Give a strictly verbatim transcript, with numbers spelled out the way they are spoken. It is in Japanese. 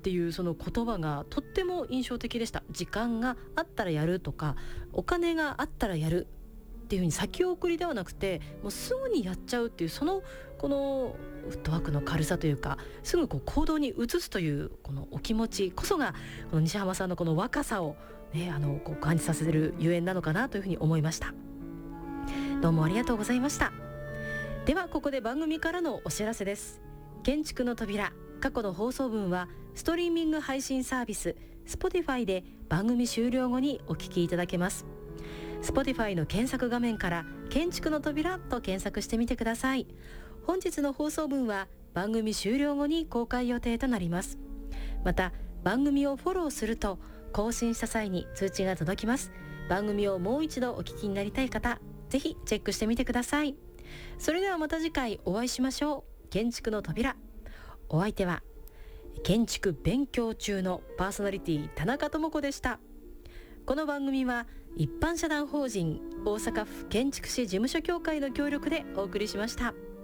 っていうその言葉がとっても印象的でした。時間があったらやるとか、お金があったらやるっていう風に先送りではなくて、もうすぐにやっちゃうっていう、そのこのフットワークの軽さというか、すぐこう行動に移すというこのお気持ちこそが、この西浜さんのこの若さを、ね、あのこう感じさせるゆえんなのかなというふうに思いました。どうもありがとうございました。ではここで番組からのお知らせです。建築の扉、過去の放送分はストリーミング配信サービス Spotify で番組終了後にお聞きいただけます。Spotify の検索画面から建築の扉と検索してみてください。本日の放送分は番組終了後に公開予定となります。また番組をフォローすると更新した際に通知が届きます。番組をもう一度お聞きになりたい方、ぜひチェックしてみてください。それではまた次回お会いしましょう。建築の扉、お相手は建築勉強中のパーソナリティ田中智子でした。この番組は一般社団法人大阪府建築士事務所協会の協力でお送りしました。